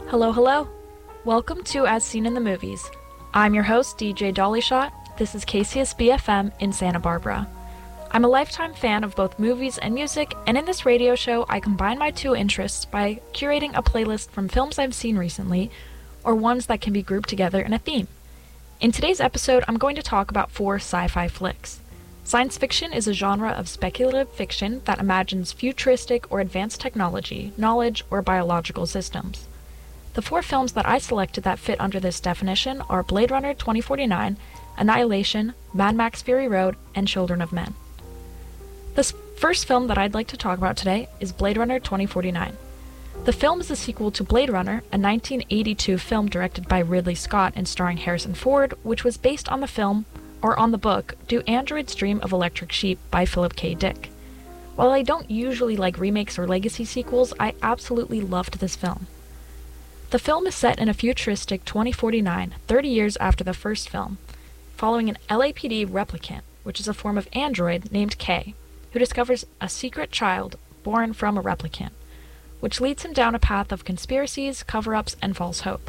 Hello, hello. Welcome to As Seen in the Movies. I'm your host, DJ Dollyshot. This is KCSB FM in Santa Barbara. I'm a lifetime fan of both movies and music, and in this radio show, I combine my two interests by curating a playlist from films I've seen recently, or ones that can be grouped together in a theme. In today's episode, I'm going to talk about 4 sci-fi flicks. Science fiction is a genre of speculative fiction that imagines futuristic or advanced technology, knowledge, or biological systems. The 4 films that I selected that fit under this definition are Blade Runner 2049, Annihilation, Mad Max Fury Road, and Children of Men. The first film that I'd like to talk about today is Blade Runner 2049. The film is a sequel to Blade Runner, a 1982 film directed by Ridley Scott and starring Harrison Ford, which was based on the book Do Androids Dream of Electric Sheep by Philip K. Dick. While I don't usually like remakes or legacy sequels, I absolutely loved this film. The film is set in a futuristic 2049, 30 years after the first film, following an LAPD replicant, which is a form of android named K, who discovers a secret child born from a replicant, which leads him down a path of conspiracies, cover-ups, and false hope.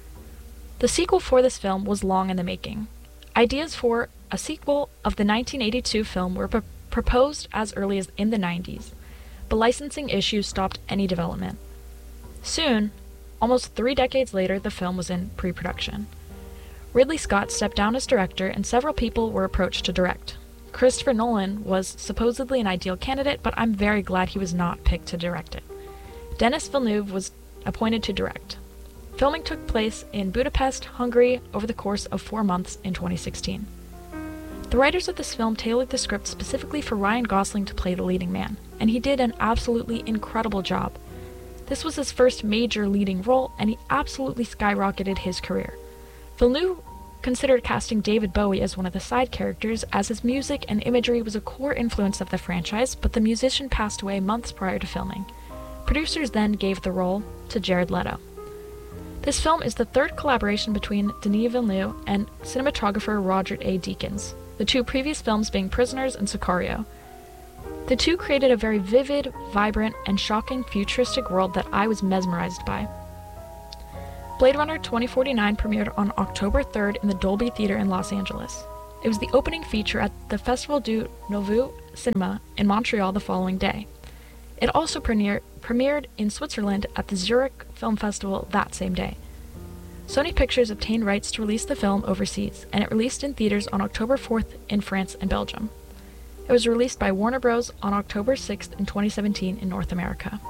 The sequel for this film was long in the making. Ideas for a sequel of the 1982 film were proposed as early as in the 90s, but licensing issues stopped any development. Soon, almost 3 decades later, the film was in pre-production. Ridley Scott stepped down as director, and several people were approached to direct. Christopher Nolan was supposedly an ideal candidate, but I'm very glad he was not picked to direct it. Denis Villeneuve was appointed to direct. Filming took place in Budapest, Hungary, over the course of 4 months in 2016. The writers of this film tailored the script specifically for Ryan Gosling to play the leading man, and he did an absolutely incredible job. This was his first major leading role, and he absolutely skyrocketed his career. Villeneuve considered casting David Bowie as one of the side characters, as his music and imagery was a core influence of the franchise, but the musician passed away months prior to filming. Producers then gave the role to Jared Leto. This film is the third collaboration between Denis Villeneuve and cinematographer Roger A. Deakins, the 2 previous films being Prisoners and Sicario. The 2 created a very vivid, vibrant, and shocking futuristic world that I was mesmerized by. Blade Runner 2049 premiered on October 3rd in the Dolby Theater in Los Angeles. It was the opening feature at the Festival du Nouveau Cinema in Montreal the following day. It also premiered in Switzerland at the Zurich Film Festival that same day. Sony Pictures obtained rights to release the film overseas, and it released in theaters on October 4th in France and Belgium. It was released by Warner Bros. On October 6th in 2017 in North America.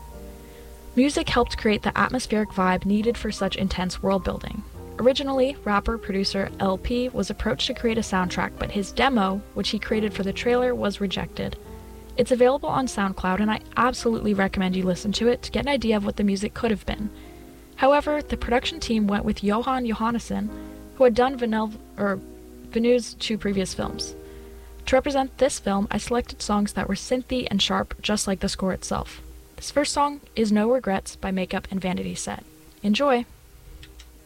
Music helped create the atmospheric vibe needed for such intense world building. Originally, rapper-producer LP was approached to create a soundtrack, but his demo, which he created for the trailer, was rejected. It's available on SoundCloud, and I absolutely recommend you listen to it to get an idea of what the music could have been. However, the production team went with Johan Johannesson, who had done Villeneuve's 2 previous films. To represent this film, I selected songs that were synthy and sharp, just like the score itself. This first song is No Regrets by Makeup and Vanity Set. Enjoy!